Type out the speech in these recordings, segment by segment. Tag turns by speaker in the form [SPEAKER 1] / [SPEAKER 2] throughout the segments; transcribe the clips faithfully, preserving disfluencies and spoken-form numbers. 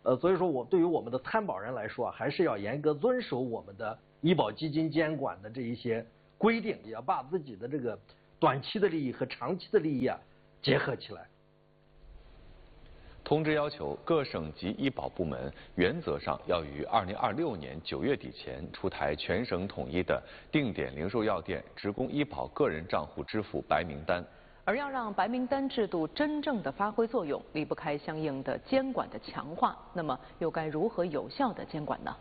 [SPEAKER 1] 呃，所以说我对于我们的参保人来说啊，还是要严格遵守我们的医保基金监管的这一些规定，也要把自己的这个短期的利益和长期的利益啊结合起来。
[SPEAKER 2] 通知要求，各省级医保部门原则上要于二零二六年九月底前出台全省统一的定点零售药店职工医保个人账户支付白名单。
[SPEAKER 3] 而要让白名单制度真正的发挥作用，离不开相应的监管的强化。那么，又该如何有效的监管呢？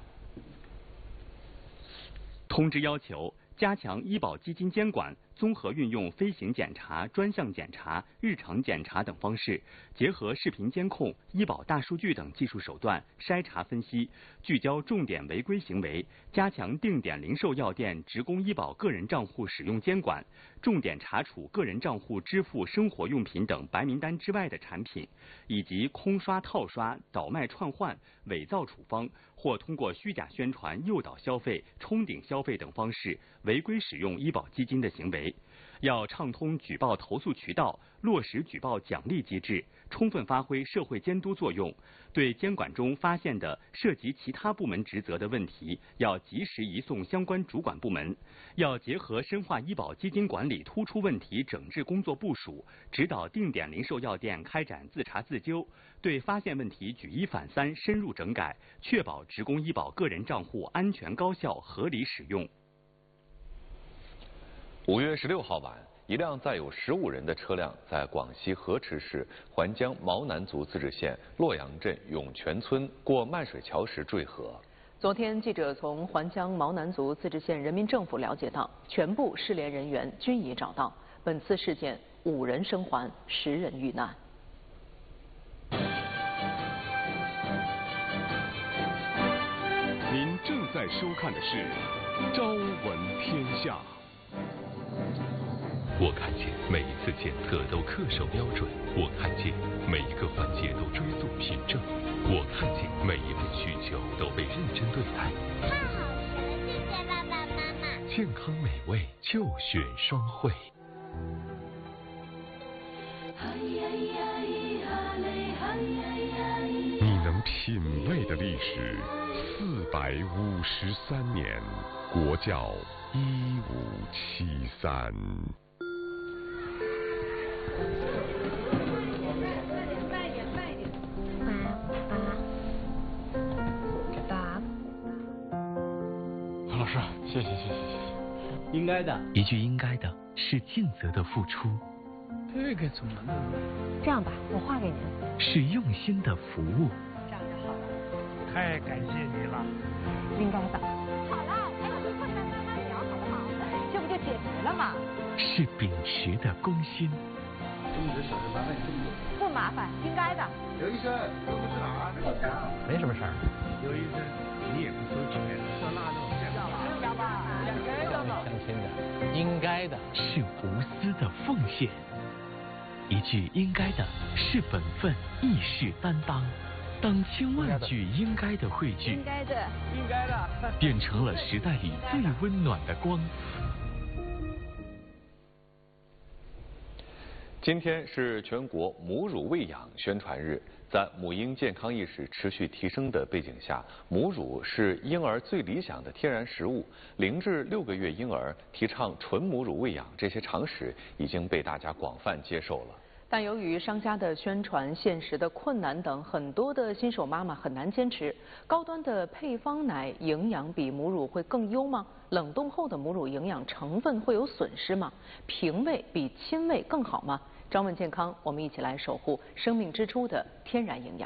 [SPEAKER 4] 通知要求，加强医保基金监管，综合运用飞行检查、专项检查、日常检查等方式，结合视频监控、医保大数据等技术手段筛查分析，聚焦重点违规行为，加强定点零售药店职工医保个人账户使用监管，重点查处个人账户支付生活用品等白名单之外的产品，以及空刷、套刷、倒卖串换、伪造处方或通过虚假宣传诱导消费、冲顶消费等方式违规使用医保基金的行为。要畅通举报投诉渠道，落实举报奖励机制，充分发挥社会监督作用。对监管中发现的涉及其他部门职责的问题，要及时移送相关主管部门。要结合深化医保基金管理突出问题整治工作部署，指导定点零售药店开展自查自纠，对发现问题举一反三，深入整改，确保职工医保个人账户安全高效合理使用。
[SPEAKER 2] 五月十六号晚，一辆载有十五人的车辆在广西河池市环江毛南族自治县洛阳镇涌泉村过漫水桥时坠河。
[SPEAKER 3] 昨天，记者从环江毛南族自治县人民政府了解到，全部失联人员均已找到。本次事件，五人生还，十人遇难。
[SPEAKER 5] 您正在收看的是《朝闻天下》。
[SPEAKER 6] 我看见每一次检测都恪守标准，我看见每一个环节都追溯凭证，我看见每一份需求都被认真对待。
[SPEAKER 7] 太好吃了，谢谢爸爸妈妈。
[SPEAKER 6] 健康美味就选双汇。
[SPEAKER 5] 你能品味的历史，四百五十三年，国窖一五七三。
[SPEAKER 8] 慢一点，慢一点。爸，爸。
[SPEAKER 9] 老师，谢谢谢谢谢谢。
[SPEAKER 10] 应该的，一句应该的是尽责的付出。
[SPEAKER 9] 这个怎么弄？
[SPEAKER 8] 这样吧，我画给您。
[SPEAKER 10] 是用心的服务。
[SPEAKER 8] 这样就好了。
[SPEAKER 9] 太感谢你了。
[SPEAKER 8] 应该的。好了，还有个困难慢慢聊，好不好？这不就解决了吗？
[SPEAKER 10] 是秉持的公心。
[SPEAKER 11] 这么点小事麻烦你这么多。
[SPEAKER 8] 不麻烦，应该的。
[SPEAKER 11] 刘医生，都不是哪儿？老家。
[SPEAKER 9] 没什么事儿。刘医生，你也不收钱，像那种这样吧？
[SPEAKER 8] 是的吧？应该的嘛。
[SPEAKER 10] 相亲的，应该的是无私的奉献。一句应该的是本分，义士担当。当千万句应该的汇聚，
[SPEAKER 8] 应该的，
[SPEAKER 9] 应该的，
[SPEAKER 10] 变成了时代里最温暖的光。
[SPEAKER 2] 今天是全国母乳喂养宣传日，在母婴健康意识持续提升的背景下，母乳是婴儿最理想的天然食物。零至六个月婴儿提倡纯母乳喂养，这些常识已经被大家广泛接受了。
[SPEAKER 3] 但由于商家的宣传、现实的困难等，很多的新手妈妈很难坚持。高端的配方奶营养比母乳会更优吗？冷冻后的母乳营养成分会有损失吗？平喂比亲喂更好吗？张问健康，我们一起来守护生命之初的天然营养。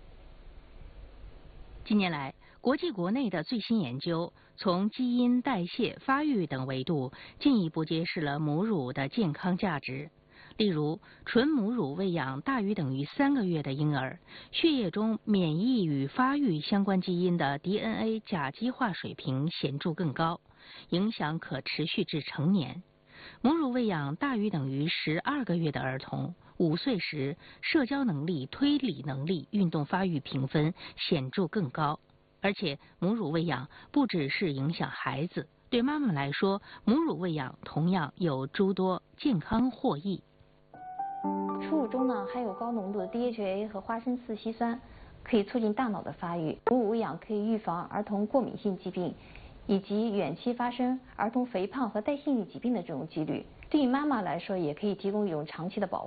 [SPEAKER 12] 近年来，国际国内的最新研究，从基因、代谢、发育等维度，进一步揭示了母乳的健康价值。例如，纯母乳喂养大于等于三个月的婴儿，血液中免疫与发育相关基因的 D N A 甲基化水平显著更高，影响可持续至成年。母乳喂养大于等于十二个月的儿童，五岁时社交能力、推理能力、运动发育评分显著更高。而且，母乳喂养不只是影响孩子，对妈妈来说，母乳喂养同样有诸多健康获益。
[SPEAKER 13] 初乳中呢含有高浓度的 D H A 和花青素烯酸， 可以促进大脑的发育。母乳喂养可以预防儿童过敏性疾病，以及远期发生儿童肥胖和代谢性疾病的这种几率。对于妈妈来说，也可以提供一种长期的保